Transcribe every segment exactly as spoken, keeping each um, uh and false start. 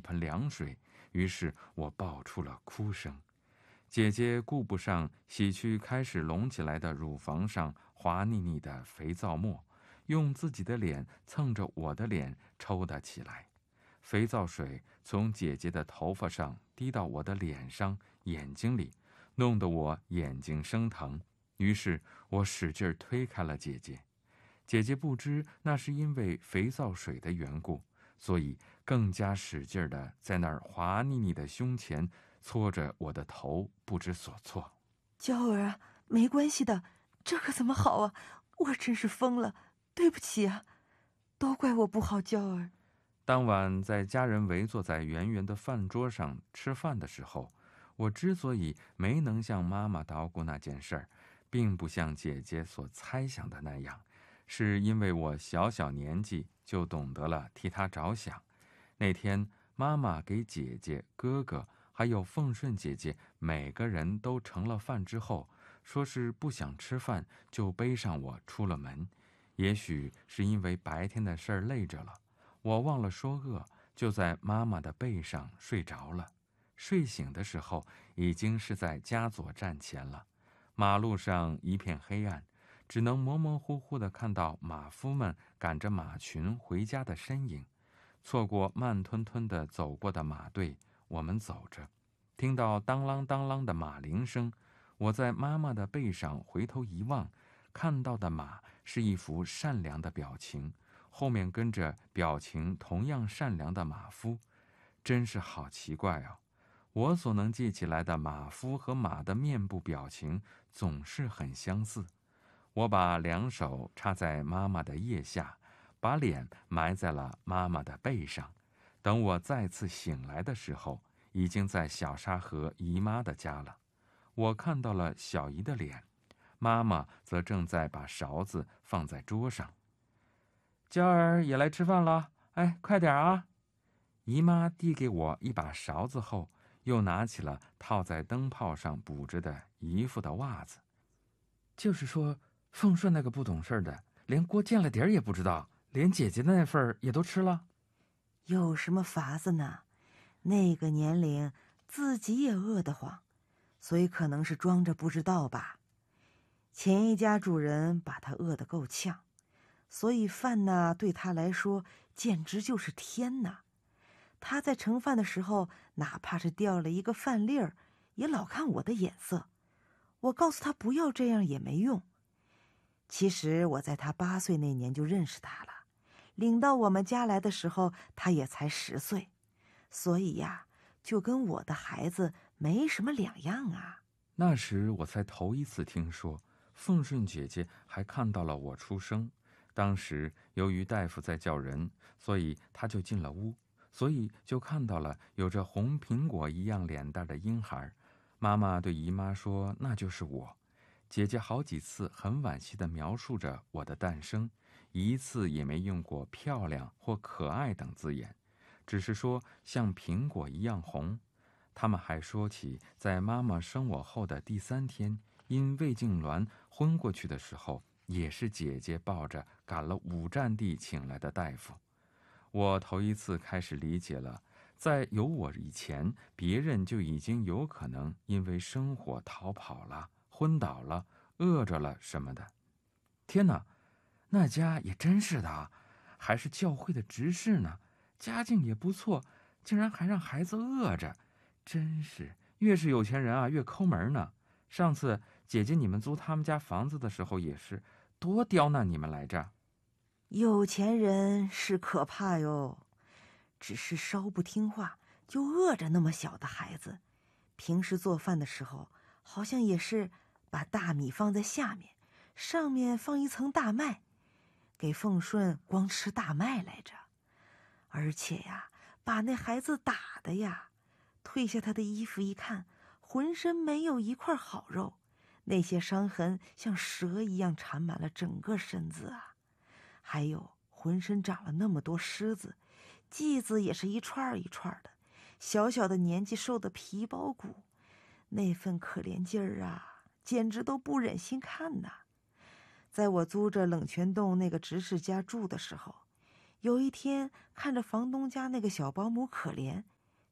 盆凉水，于是我爆出了哭声。姐姐顾不上洗去开始隆起来的乳房上滑腻腻的肥皂沫，用自己的脸蹭着我的脸抽打起来。肥皂水从姐姐的头发上滴到我的脸上、眼睛里，弄得我眼睛生疼。于是我使劲推开了姐姐。姐姐不知那是因为肥皂水的缘故，所以更加使劲地在那儿滑腻腻的胸前搓着我的头，不知所措。 娇儿啊，没关系的，这可怎么好啊？我真是疯了，对不起啊，都怪我不好，娇儿。 当晚在家人围坐在圆圆的饭桌上吃饭的时候，我之所以没能向妈妈捣鼓那件事儿，并不像姐姐所猜想的那样，是因为我小小年纪就懂得了替她着想。那天妈妈给姐姐、哥哥还有凤顺姐姐每个人都盛了饭之后，说是不想吃饭，就背上我出了门。也许是因为白天的事儿累着了，我忘了说饿，就在妈妈的背上睡着了。睡醒的时候，已经是在家左站前了。马路上一片黑暗，只能模模糊糊地看到马夫们赶着马群回家的身影。错过慢吞吞地走过的马队，我们走着，听到当啷当啷的马铃声。我在妈妈的背上回头一望，看到的马是一副善良的表情，后面跟着表情同样善良的马夫。真是好奇怪哦，我所能记起来的马夫和马的面部表情总是很相似。我把两手插在妈妈的腋下，把脸埋在了妈妈的背上。等我再次醒来的时候，已经在小沙河姨妈的家了。我看到了小姨的脸，妈妈则正在把勺子放在桌上。娇儿也来吃饭了，哎，快点啊！姨妈递给我一把勺子后，又拿起了套在灯泡上补着的姨父的袜子。就是说，凤顺那个不懂事的，连锅见了底儿也不知道，连姐姐的那份也都吃了。 有什么法子呢？那个年龄自己也饿得慌，所以可能是装着不知道吧。前一家主人把他饿得够呛，所以饭呢对他来说简直就是天哪。他在盛饭的时候，哪怕是掉了一个饭粒儿，也老看我的眼色。我告诉他不要这样也没用。其实我在他八岁那年就认识他了，领到我们家来的时候，他也才十岁，所以呀，就跟我的孩子没什么两样啊。 那时我才头一次听说，凤顺姐姐还看到了我出生。当时由于大夫在叫人，所以她就进了屋，所以就看到了有着红苹果一样脸蛋的婴孩。妈妈对姨妈说，那就是我。姐姐好几次很惋惜地描述着我的诞生，一次也没用过漂亮或可爱等字眼，只是说像苹果一样红。他们还说起在妈妈生我后的第三天，因胃痉挛昏过去的时候，也是姐姐抱着赶了五站地请来的大夫。我头一次开始理解了，在有我以前，别人就已经有可能因为生火逃跑了、昏倒了、饿着了什么的。天哪，那家也真是的啊，还是教会的执事呢，家境也不错，竟然还让孩子饿着，真是越是有钱人啊，越抠门呢。上次姐姐你们租他们家房子的时候也是，多刁难你们来着。 有钱人是可怕哟，只是稍不听话就饿着那么小的孩子。平时做饭的时候，好像也是把大米放在下面，上面放一层大麦，给凤顺光吃大麦来着。而且呀，把那孩子打的呀，褪下他的衣服一看，浑身没有一块好肉，那些伤痕像蛇一样缠满了整个身子啊。还有浑身长了那么多虱子，剂子也是一串一串的，小小的年纪瘦得皮包骨，那份可怜劲儿啊，简直都不忍心看呐。在我租着冷泉洞那个执事家住的时候，有一天看着房东家那个小保姆可怜，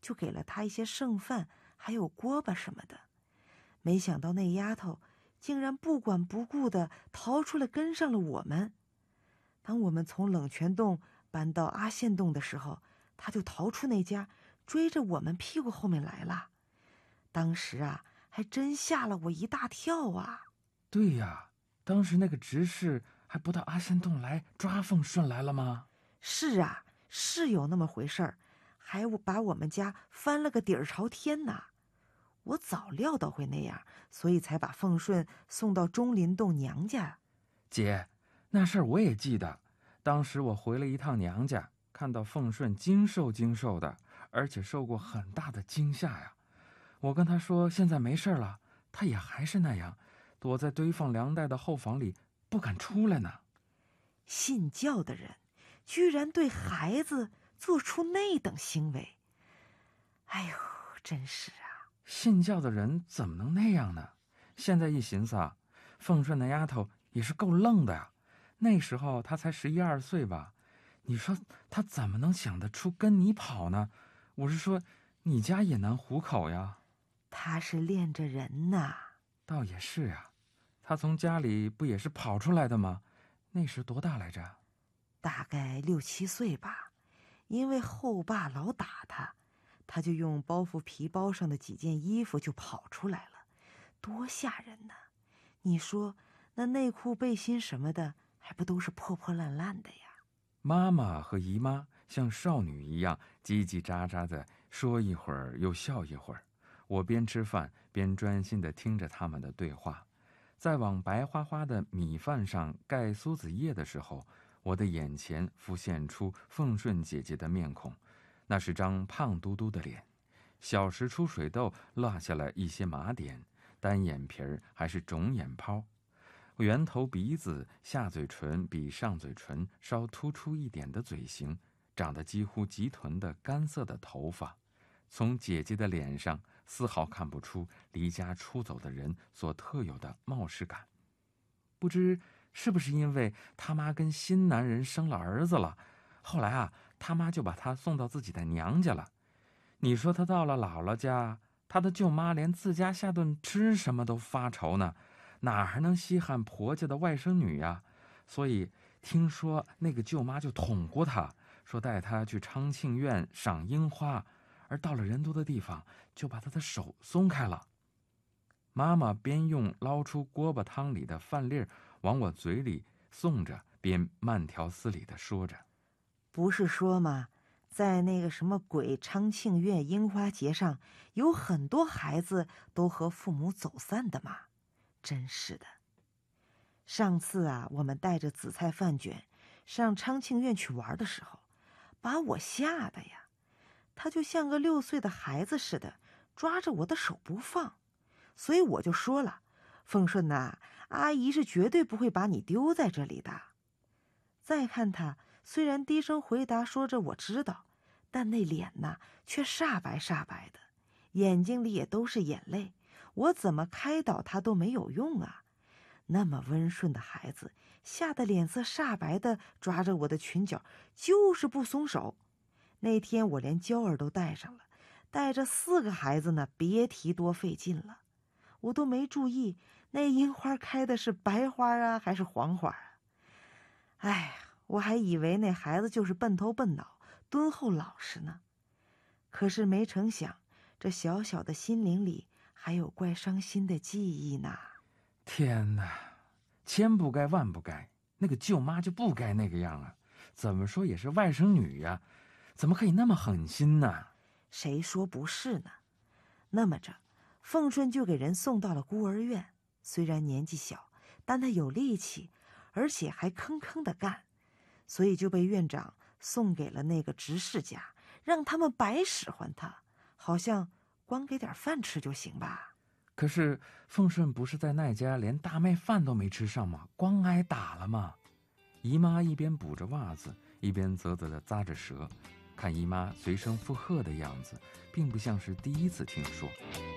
就给了他一些剩饭，还有锅巴什么的。没想到那丫头竟然不管不顾地逃出来跟上了我们。当我们从冷泉洞搬到阿县洞的时候，他就逃出那家，追着我们屁股后面来了。当时啊，还真吓了我一大跳啊！ 对呀，当时那个执事还不到阿仙洞来抓凤顺来了吗？ 是啊，是有那么回事儿，还把我们家翻了个底儿朝天呐。我早料到会那样，所以才把凤顺送到钟林洞娘家。 姐，那事儿我也记得，当时我回了一趟娘家，看到凤顺精瘦精瘦的，而且受过很大的惊吓呀。我跟他说现在没事了，他也还是那样，躲在堆放粮袋的后房里不敢出来呢。 信教的人居然对孩子做出那等行为，哎呦，真是啊！ 信教的人怎么能那样呢？现在一寻思啊，凤顺那丫头也是够愣的呀。那时候她才十一二岁吧，你说她怎么能想得出跟你跑呢？我是说，你家也难糊口呀。 她是练着人呐。 倒也是呀，她从家里不也是跑出来的吗？那时多大来着？ 大概六七岁吧。因为后爸老打她，他就用包袱皮包上的几件衣服就跑出来了，多吓人呢！你说那内裤背心什么的还不都是破破烂烂的呀？ 妈妈和姨妈像少女一样叽叽喳喳的说一会儿又笑一会儿，我边吃饭边专心地听着他们的对话。在往白花花的米饭上盖苏子叶的时候，我的眼前浮现出凤顺姐姐的面孔，那是张胖嘟嘟的脸，小时出水痘落下了一些麻点，单眼皮儿还是肿眼泡，圆头鼻子，下嘴唇比上嘴唇稍突出一点的嘴型，长得几乎及臀的干涩的头发，从姐姐的脸上丝毫看不出离家出走的人所特有的冒失感。不知是不是因为他妈跟新男人生了儿子了，后来啊，他妈就把他送到自己的娘家了。你说他到了姥姥家，他的舅妈连自家下顿吃什么都发愁呢，哪还能稀罕婆家的外甥女呀？所以听说那个舅妈就捅过他，说带他去昌庆院赏樱花，而到了人多的地方，就把他的手松开了。妈妈边用捞出锅巴汤里的饭粒儿往我嘴里送着，边慢条斯理地说着：“ 不是说吗？在那个什么鬼昌庆院樱花节上，有很多孩子都和父母走散的嘛。真是的。上次啊，我们带着紫菜饭卷上昌庆院去玩的时候，把我吓得呀，他就像个六岁的孩子似的，抓着我的手不放。所以我就说了，凤顺呐，阿姨是绝对不会把你丢在这里的。再看他，虽然低声回答说着我知道，但那脸呐却煞白煞白的，眼睛里也都是眼泪，我怎么开导他都没有用啊。那么温顺的孩子，吓得脸色煞白的抓着我的裙角，就是不松手。那天我连胶儿都带上了，带着四个孩子呢，别提多费劲了。我都没注意那樱花开的是白花啊还是黄花啊。哎呀，我还以为那孩子就是笨头笨脑，敦厚老实呢。可是没成想，这小小的心灵里还有怪伤心的记忆呢。 天哪，千不该万不该，那个舅妈就不该那个样啊！怎么说也是外甥女呀，怎么可以那么狠心呢？ 谁说不是呢？那么着，凤顺就给人送到了孤儿院。虽然年纪小，但他有力气，而且还吭吭的干，所以就被院长送给了那个执事家，让他们白使唤他，好像光给点饭吃就行吧。 可是凤顺不是在那家连大麦饭都没吃上吗？光挨打了吗？姨妈一边补着袜子，一边啧啧地咂着舌，看姨妈随声附和的样子，并不像是第一次听说。